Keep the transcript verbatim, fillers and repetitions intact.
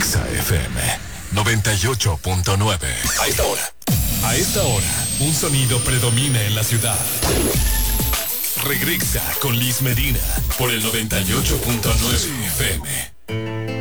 Exa F M noventa y ocho punto nueve. A esta hora. A esta hora, un sonido predomina en la ciudad. Regresa con Liz Medina por el noventa y ocho punto nueve F M.